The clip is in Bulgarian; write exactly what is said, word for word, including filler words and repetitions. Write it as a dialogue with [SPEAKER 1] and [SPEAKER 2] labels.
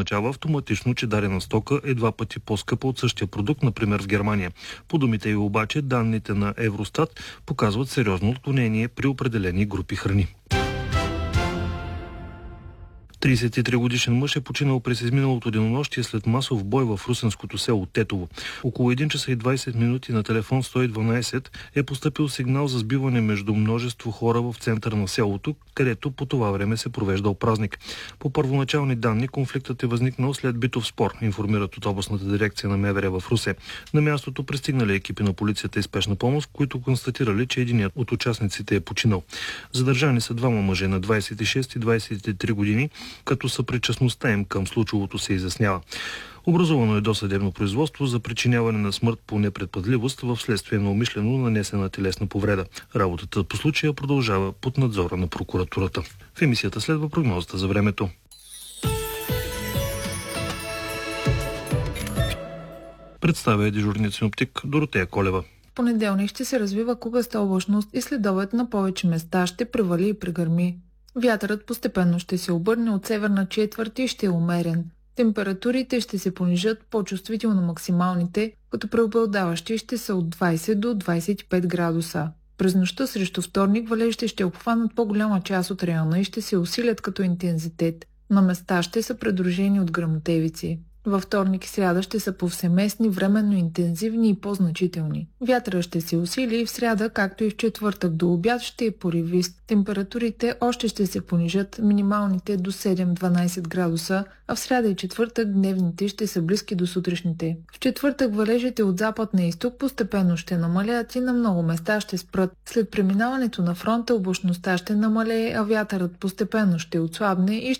[SPEAKER 1] означава автоматично, че дадена стока е два пъти по-скъпа от същия продукт, например в Германия. По думите й обаче, данните на Евростат показват сериозно отклонение при определени групи храни. тридесет и три годишен мъж е починал през изминалото денонощие след масов бой в русенското село Тетово. Около един часа и двадесет минути на телефон сто и дванадесет е постъпил сигнал за сбиване между множество хора в центъра на селото, където по това време се провеждал празник. По първоначални данни конфликтът е възникнал след битов спор, информират от областната дирекция на МВР в Русе. На мястото пристигнали екипи на полицията и спешна помощ, които констатирали, че единият от участниците е починал. Задържани са двама мъже на двадесет и шест и двадесет и три години, като съпричастността им към случилото се изяснява. Образувано е досъдебно производство за причиняване на смърт по непредпазливост в следствие на умишлено нанесена телесна повреда. Работата по случая продължава под надзора на прокуратурата. В емисията следва прогнозата за времето. Представя дежурният синоптик Доротея Колева.
[SPEAKER 2] В понеделник ще се развива кугаста облачност и следобед на повече места ще превали и прегърми. Вятърът постепенно ще се обърне от северна четвърт и ще е умерен. Температурите ще се понижат по-чувствително максималните, като преобладаващи ще са от двадесет до двадесет и пет градуса. През нощта срещу вторник валежите ще обхванат по-голяма част от района и ще се усилят като интензитет. На места ще са придружени от гръмотевици. Във вторник и сряда ще са повсеместни, временно интензивни и по-значителни. Вятърът ще се усили и в сряда, както и в четвъртък до обяд ще е поривист. Температурите още ще се понижат, минималните до седем до дванадесет градуса, а в сряда и четвъртък дневните ще са близки до сутрешните. В четвъртък валежите от запад на изток постепенно ще намалят и на много места ще спрат. След преминаването на фронта облачността ще намалее, а вятърът постепенно ще отслабне и